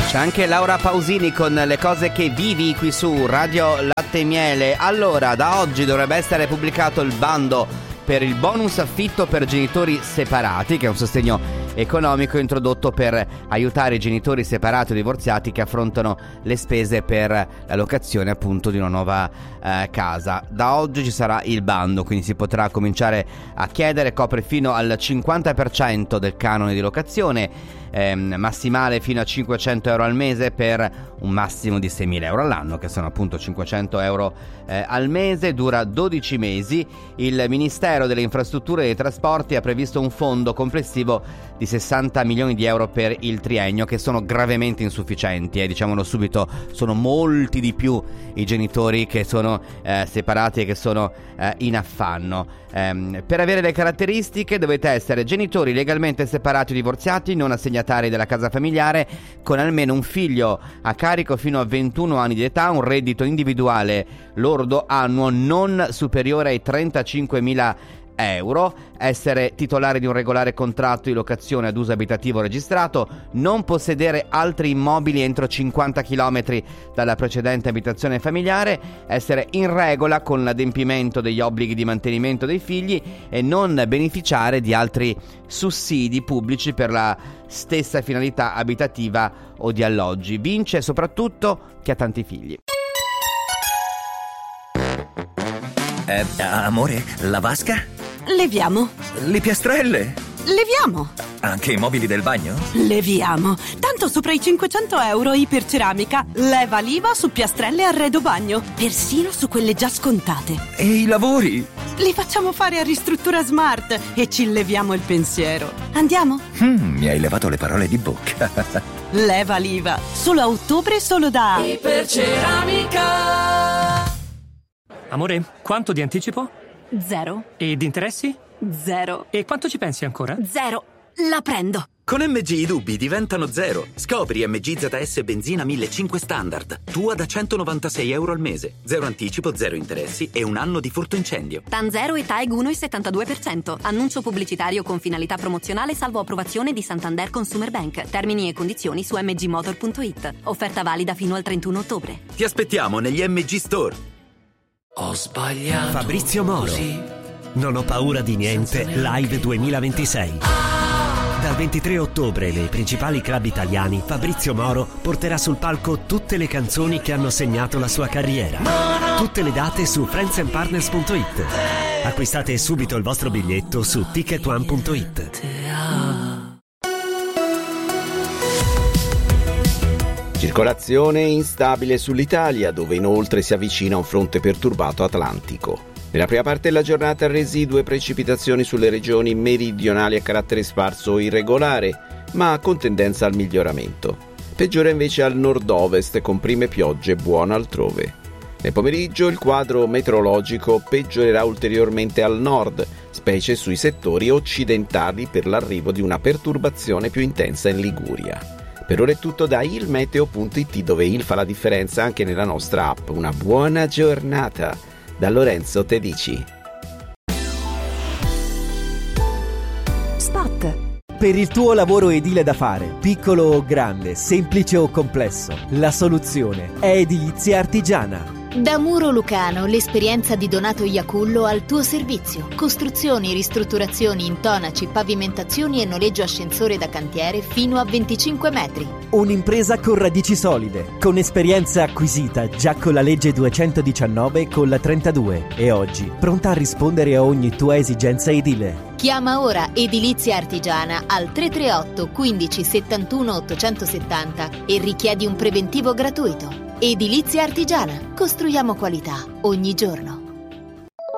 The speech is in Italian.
C'è anche Laura Pausini con le cose che vivi qui su Radio Latte e Miele. Allora, da oggi dovrebbe essere pubblicato il bando per il bonus affitto per genitori separati, che è un sostegno economico introdotto per aiutare i genitori separati o divorziati che affrontano le spese per la locazione appunto di una nuova casa. Da oggi ci sarà il bando, quindi si potrà cominciare a chiedere, copre fino al 50% del canone di locazione, massimale fino a 500 euro al mese per un massimo di 6.000 euro all'anno, che sono appunto 500 euro al mese, dura 12 mesi. Il Ministero delle Infrastrutture e dei Trasporti ha previsto un fondo complessivo di 60 milioni di euro per il triennio, che sono gravemente insufficienti, diciamolo subito, sono molti di più i genitori che sono separati e che sono in affanno. Per avere le caratteristiche dovete essere genitori legalmente separati o divorziati, non assegnatari della casa familiare, con almeno un figlio a carico fino a 21 anni di età, un reddito individuale lordo annuo non superiore ai 35.000 euro, essere titolare di un regolare contratto di locazione ad uso abitativo registrato, non possedere altri immobili entro 50 km dalla precedente abitazione familiare, essere in regola con l'adempimento degli obblighi di mantenimento dei figli e non beneficiare di altri sussidi pubblici per la stessa finalità abitativa o di alloggi. Vince soprattutto chi ha tanti figli. Amore, la vasca? Leviamo. Le piastrelle? Leviamo. Anche i mobili del bagno? Leviamo. Tanto sopra i 500 euro Iperceramica leva l'IVA su piastrelle e arredo bagno, persino su quelle già scontate. E i lavori? Li facciamo fare a Ristruttura Smart e ci leviamo il pensiero. Andiamo? Mi hai levato le parole di bocca. Leva l'IVA. Solo a ottobre, solo da Iperceramica. Amore, quanto di anticipo? 0. E di interessi? 0. E quanto ci pensi ancora? 0. La prendo. Con MG i dubbi diventano 0. Scopri MG ZS Benzina 1500 Standard. Tua da 196 euro al mese. 0 anticipo, 0 interessi e un anno di furto incendio. TAN 0 e TAEG 1,72%. Annuncio pubblicitario con finalità promozionale salvo approvazione di Santander Consumer Bank. Termini e condizioni su mgmotor.it. Offerta valida fino al 31 ottobre. Ti aspettiamo negli MG Store. Ho sbagliato. Fabrizio Moro. Così. Non ho paura di niente. Live 2026. Dal 23 ottobre nei principali club italiani, Fabrizio Moro porterà sul palco tutte le canzoni che hanno segnato la sua carriera. Tutte le date su friendsandpartners.it. Acquistate subito il vostro biglietto su ticketone.it. Circolazione instabile sull'Italia, dove inoltre si avvicina un fronte perturbato atlantico. Nella prima parte della giornata residue precipitazioni sulle regioni meridionali a carattere sparso o irregolare, ma con tendenza al miglioramento. Peggiora invece al nord-ovest con prime piogge buone altrove. Nel pomeriggio il quadro meteorologico peggiorerà ulteriormente al nord, specie sui settori occidentali per l'arrivo di una perturbazione più intensa in Liguria. Per ora è tutto da ilmeteo.it, dove il fa la differenza anche nella nostra app. Una buona giornata da Lorenzo Tedici. Spot. Per il tuo lavoro edile da fare, piccolo o grande, semplice o complesso, la soluzione è Edilizia Artigiana. Da Muro Lucano, l'esperienza di Donato Iacullo al tuo servizio. Costruzioni, ristrutturazioni, intonaci, pavimentazioni e noleggio ascensore da cantiere fino a 25 metri. Un'impresa con radici solide, con esperienza acquisita già con la legge 219 e con la 32 e oggi pronta a rispondere a ogni tua esigenza edile. Chiama ora Edilizia Artigiana al 338 15 71 870 e richiedi un preventivo gratuito. Edilizia Artigiana. Costruiamo qualità ogni giorno.